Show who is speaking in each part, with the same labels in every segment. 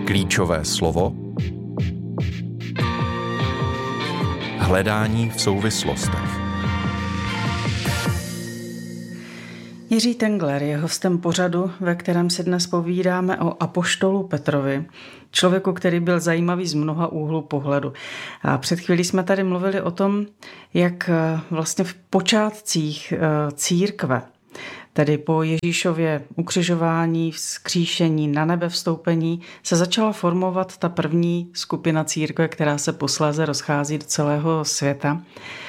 Speaker 1: Klíčové slovo. Hledání v souvislostech.
Speaker 2: Jiří Tengler je hostem pořadu, ve kterém si dnes povídáme o apoštolu Petrovi, člověku, který byl zajímavý z mnoha úhlů pohledu. A před chvílí jsme tady mluvili o tom, jak vlastně v počátcích církve, tedy po Ježíšově ukřižování, vzkříšení, na nebe vstoupení, se začala formovat ta první skupina církve, která se posléze rozchází do celého světa.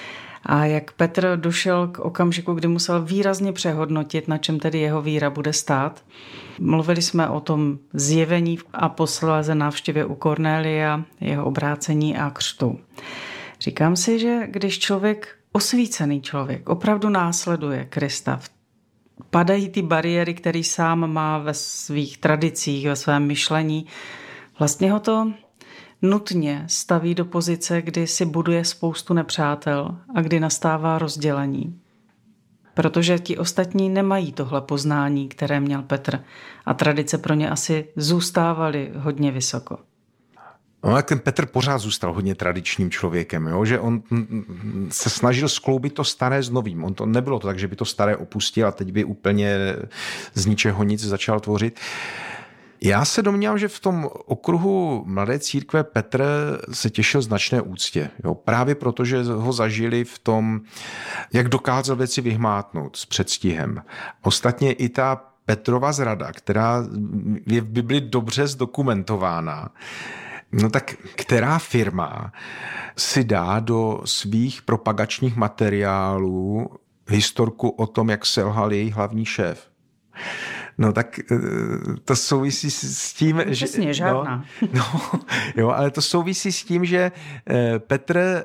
Speaker 2: A jak Petr došel k okamžiku, kdy musel výrazně přehodnotit, na čem tedy jeho víra bude stát. Mluvili jsme o tom zjevení a posléze návštěvě u Kornélia, jeho obrácení a křtu. Říkám si, že když člověk, osvícený člověk, opravdu následuje Krista, padají ty bariéry, které sám má ve svých tradicích, ve svém myšlení, vlastně ho to nutně staví do pozice, kdy si buduje spoustu nepřátel a kdy nastává rozdělení. Protože ti ostatní nemají tohle poznání, které měl Petr, a tradice pro ně asi zůstávaly hodně vysoko.
Speaker 3: No, tak ten Petr pořád zůstal hodně tradičním člověkem, jo? Že on se snažil skloubit to staré s novým. On to nebylo to tak, že by to staré opustil a teď by úplně z ničeho nic začal tvořit. Já se domnívám, že v tom okruhu mladé církve Petr se těšil značné úctě. Jo? Právě proto, že ho zažili v tom, jak dokázal věci vyhmátnout s předstihem. Ostatně i ta Petrova zrada, která je v Bibli dobře zdokumentována, no tak která firma si dá do svých propagačních materiálů historku o tom, jak selhal její hlavní šéf? No tak to souvisí s tím, že...
Speaker 2: Přesně, žádná.
Speaker 3: Jo, ale to souvisí s tím, že Petr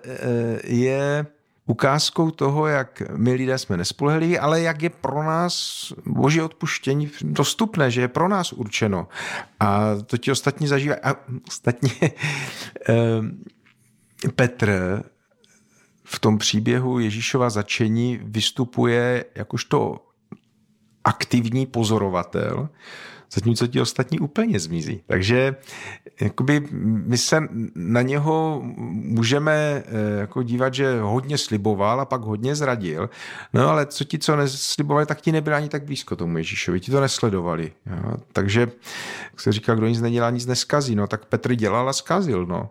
Speaker 3: je ukázkou toho, jak my lidé jsme nespolehliví, ale jak je pro nás boží odpuštění dostupné, že je pro nás určeno. A to ti ostatní zažívají. A ostatně Petr v tom příběhu Ježíšova začení vystupuje jakožto aktivní pozorovatel, zatímco ti ostatní úplně zmizí. Takže jakoby my se na něho můžeme jako dívat, že hodně sliboval a pak hodně zradil, no ale co neslibovali, tak ti nebyli ani tak blízko tomu Ježíšovi, ti to nesledovali. Jo? Takže, jak se říká, kdo nic nedělá, nic neskazí, no tak Petr dělal a zkazil, no.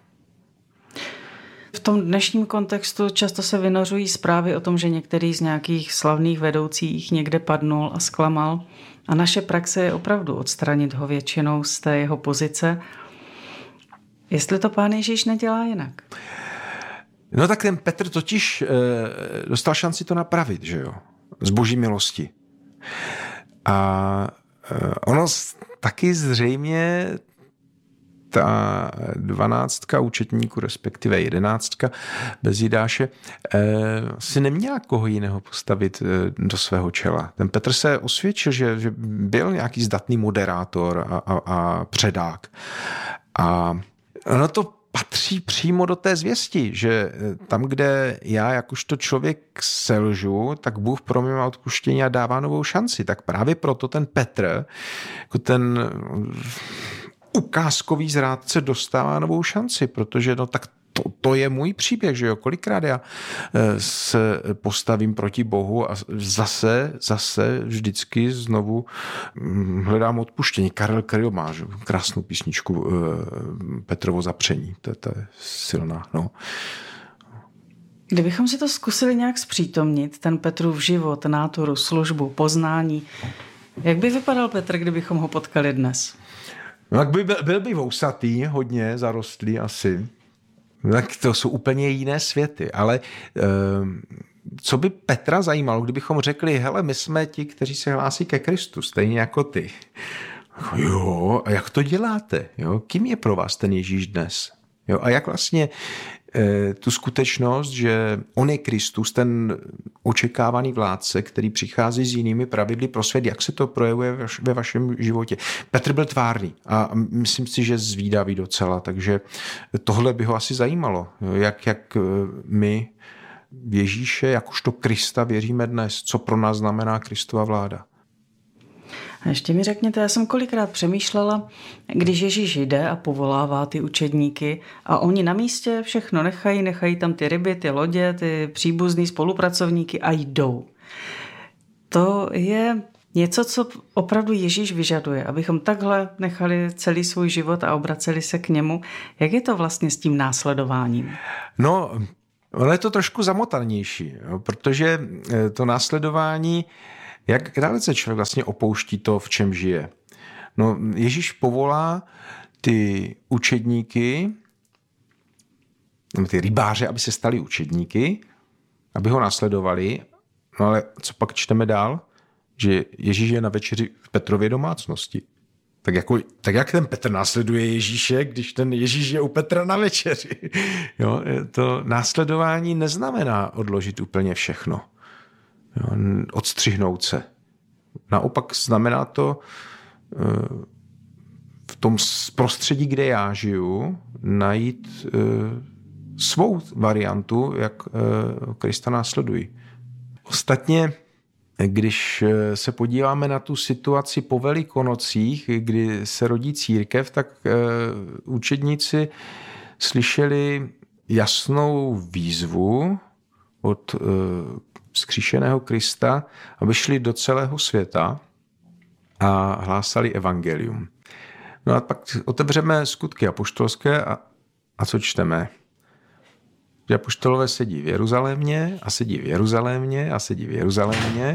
Speaker 2: V tom dnešním kontextu často se vynořují zprávy o tom, že některý z nějakých slavných vedoucích někde padnul a zklamal. A naše praxe je opravdu odstranit ho většinou z té jeho pozice. Jestli to Pán Ježíš nedělá jinak?
Speaker 3: No tak ten Petr totiž dostal šanci to napravit, že jo? Z boží milosti. A ono taky zřejmě ta 12 účetníků, respektive 11 bez Jidáše, si neměla koho jiného postavit do svého čela. Ten Petr se osvědčil, že byl nějaký zdatný moderátor a předák. A ono to patří přímo do té zvěsti, že tam, kde já jakožto člověk selžu, tak Bůh pro mě má odpuštění a dává novou šanci. Tak právě proto ten Petr, jako ten ukázkový zrádce, dostává novou šanci, protože no tak to je můj příběh, že jo, kolikrát já se postavím proti Bohu a zase vždycky znovu hledám odpuštění. Karel Kryl má krásnou písničku Petrovo zapření, to je silná, no.
Speaker 2: Kdybychom si to zkusili nějak zpřítomnit, ten Petrův život, náturu, službu, poznání, jak by vypadal Petr, kdybychom ho potkali dnes?
Speaker 3: No tak byl by vousatý, hodně zarostlý asi. Tak to jsou úplně jiné světy, ale co by Petra zajímalo, kdybychom řekli, hele, my jsme ti, kteří se hlásí ke Kristu, stejně jako ty. Jo, a jak to děláte? Jo? Kým je pro vás ten Ježíš dnes? Jo? A jak vlastně tu skutečnost, že on je Kristus, ten očekávaný vládce, který přichází s jinými pravidly pro svět, jak se to projevuje ve vašem životě. Petr byl tvárný a myslím si, že zvídavý docela, takže tohle by ho asi zajímalo, jak my v Ježíše, jakožto Krista věříme dnes, co pro nás znamená Kristova vláda.
Speaker 2: A ještě mi řekněte, já jsem kolikrát přemýšlela, když Ježíš jde a povolává ty učedníky a oni na místě všechno nechají tam ty ryby, ty lodě, ty příbuzný spolupracovníky a jdou. To je něco, co opravdu Ježíš vyžaduje, abychom takhle nechali celý svůj život a obraceli se k němu. Jak je to vlastně s tím následováním?
Speaker 3: No, ono je to trošku zamotanější, protože to následování, jak dalece člověk vlastně opouští to, v čem žije. No, Ježíš povolá ty učedníky, ty rybáře, aby se stali učedníky, aby ho následovali. No ale co pak čteme dál? Že Ježíš je na večeři v Petrově domácnosti. Tak jak ten Petr následuje Ježíše, když ten Ježíš je u Petra na večeři? Jo, to následování neznamená odložit úplně všechno. Jo, odstřihnout se. Naopak znamená to v tom prostředí, kde já žiju, najít svou variantu, jak Krista následují. Ostatně, když se podíváme na tu situaci po Velikonocích, kdy se rodí církev, tak učedníci slyšeli jasnou výzvu od vzkříšeného Krista, aby šli do celého světa a hlásali evangelium. No a pak otevřeme Skutky apoštolské a co čteme? Že apoštolové sedí v Jeruzalémě a sedí v Jeruzalémě a sedí v Jeruzalémě.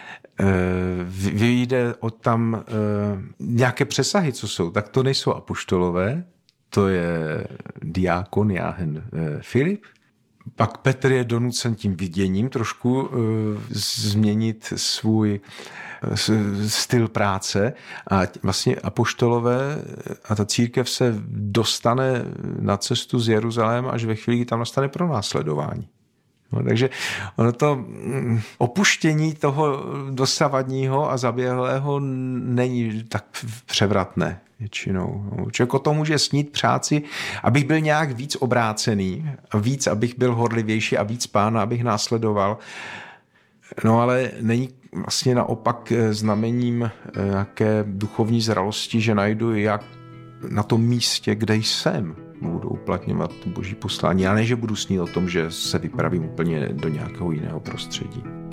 Speaker 3: Vyjde od tam nějaké přesahy, co jsou, tak to nejsou apoštolové, to je diákon Jáhen Filip. Pak Petr je donucen tím viděním trošku změnit svůj styl práce a vlastně apoštolové a ta církev se dostane na cestu z Jeruzaléma až ve chvíli, kdy tam nastane pronásledování. No, takže ono to opuštění toho dosavadního a zaběhlého není tak převratné většinou. Člověk o tom může snít práci, abych byl nějak víc obrácený, víc, abych byl horlivější a víc Pána, abych následoval. No ale není vlastně naopak znamením nějaké duchovní zralosti, že najdu jak na tom místě, kde jsem, budu uplatňovat to boží poslání. A ne, že budu snít o tom, že se vypravím úplně do nějakého jiného prostředí.